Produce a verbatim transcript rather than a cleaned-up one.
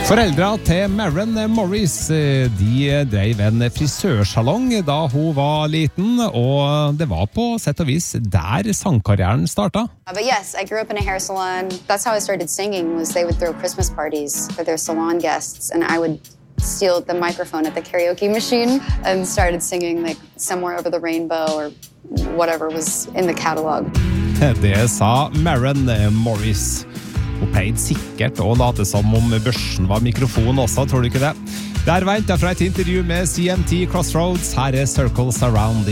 Foreldra til Maren Morris, de drev en frisørsalong da hun var liten, og det var på sett og vis der sangkarrieren starta. But yes, I grew up in a hair salon. That's how I started singing, was they would throw Christmas parties for their salon guests, and I would steal the microphone at the karaoke machine and started singing like Somewhere Over the Rainbow or whatever was in the catalog. Det sa Maren Morris. Hun pleide sikkert å late som om børsen var mikrofon også, tror du ikke det? Der venter jeg fra et intervju med C M T Crossroads. Her er Circles Around